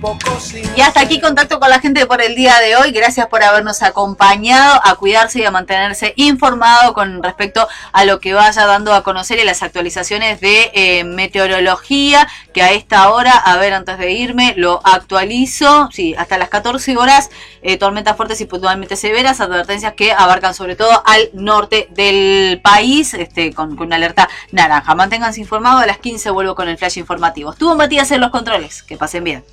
Y hasta aquí contacto con la gente por el día de hoy. Gracias por habernos acompañado, a cuidarse y a mantenerse informado con respecto a lo que vaya dando a conocer y las actualizaciones de meteorología, que a esta hora, a ver, antes de irme, lo actualizo. Sí, hasta las 14 horas, tormentas fuertes y puntualmente severas, advertencias que abarcan sobre todo al norte del país, con una alerta naranja. Manténganse informados, a las 15 vuelvo con el flash informativo. Estuvo Matías en los controles, que pasen bien.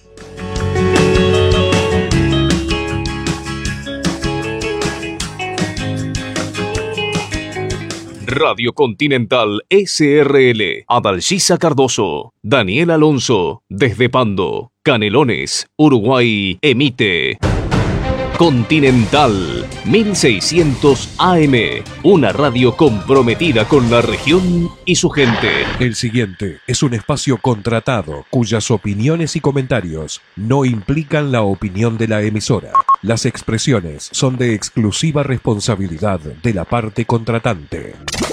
Radio Continental SRL, Adalgisa Cardoso, Daniel Alonso, desde Pando, Canelones, Uruguay, emite Continental 1600 AM, una radio comprometida con la región y su gente. El siguiente es un espacio contratado cuyas opiniones y comentarios no implican la opinión de la emisora. Las expresiones son de exclusiva responsabilidad de la parte contratante.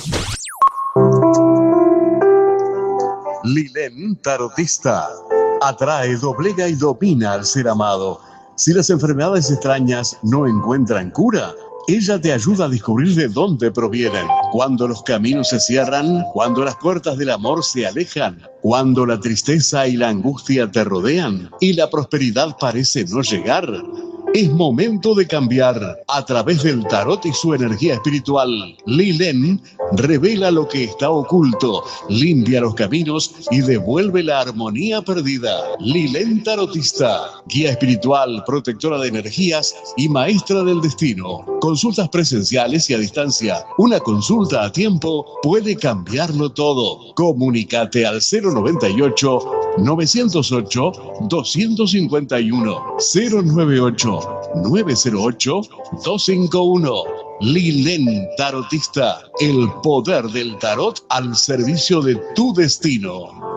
Lilén Tarotista atrae, doblega y domina al ser amado. Si las enfermedades extrañas no encuentran cura, ella te ayuda a descubrir de dónde provienen. Cuando los caminos se cierran, cuando las puertas del amor se alejan, cuando la tristeza y la angustia te rodean y la prosperidad parece no llegar, es momento de cambiar. A través del tarot y su energía espiritual, Lilén revela lo que está oculto, limpia los caminos y devuelve la armonía perdida. Lilén Tarotista, guía espiritual, protectora de energías y maestra del destino. Consultas presenciales y a distancia. Una consulta a tiempo puede cambiarlo todo. Comunícate al 098 908 251 098 908 251. Lilén Tarotista, el poder del tarot al servicio de tu destino.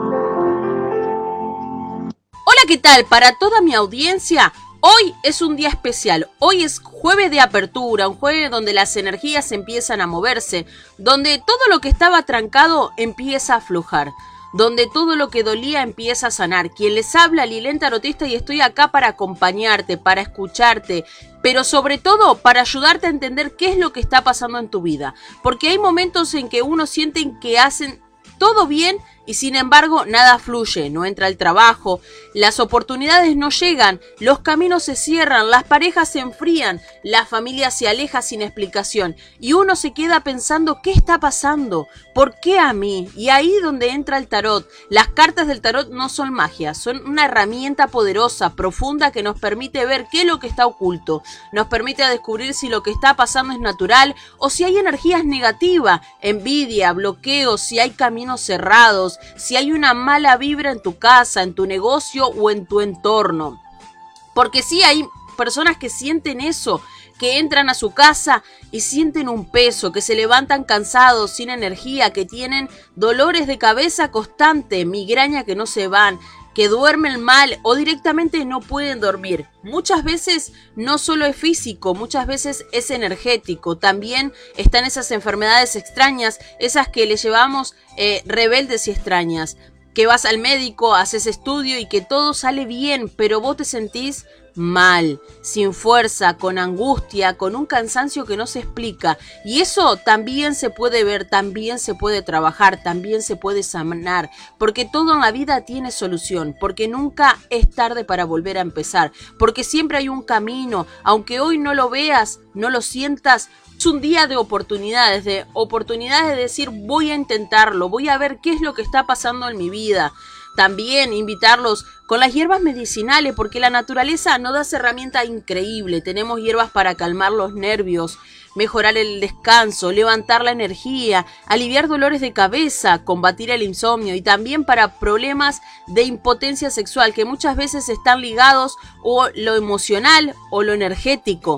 Hola, ¿qué tal? Para toda mi audiencia, hoy es un día especial. Hoy es jueves de apertura, un jueves donde las energías empiezan a moverse, donde todo lo que estaba trancado empieza a aflojar, donde todo lo que dolía empieza a sanar. Quien les habla, Lilén Tarotista, y estoy acá para acompañarte, para escucharte, pero sobre todo para ayudarte a entender qué es lo que está pasando en tu vida. Porque hay momentos en que uno siente que hacen todo bien y sin embargo nada fluye, no entra el trabajo, las oportunidades no llegan, los caminos se cierran, las parejas se enfrían, la familia se aleja sin explicación y uno se queda pensando ¿qué está pasando? ¿Por qué a mí? Y ahí donde entra el tarot. Las cartas del tarot no son magia, son una herramienta poderosa, profunda, que nos permite ver qué es lo que está oculto, nos permite descubrir si lo que está pasando es natural o si hay energías negativas, envidia, bloqueos, si hay caminos cerrados, si hay una mala vibra en tu casa, en tu negocio o en tu entorno. Porque sí hay personas que sienten eso, que entran a su casa y sienten un peso, que se levantan cansados, sin energía, que tienen dolores de cabeza constante, migraña que no se van, que duermen mal o directamente no pueden dormir. Muchas veces no solo es físico, muchas veces es energético. También están esas enfermedades extrañas, esas que le llevamos rebeldes y extrañas. Que vas al médico, haces estudio y que todo sale bien, pero vos te sentís mal, sin fuerza, con angustia, con un cansancio que no se explica. Y eso también se puede ver, también se puede trabajar, también se puede sanar, porque todo en la vida tiene solución, porque nunca es tarde para volver a empezar, porque siempre hay un camino, aunque hoy no lo veas, no lo sientas. Es un día de oportunidades de decir voy a intentarlo, voy a ver qué es lo que está pasando en mi vida. También invitarlos con las hierbas medicinales, porque la naturaleza nos da esa herramienta increíble. Tenemos hierbas para calmar los nervios, mejorar el descanso, levantar la energía, aliviar dolores de cabeza, combatir el insomnio y también para problemas de impotencia sexual que muchas veces están ligados o lo emocional o lo energético.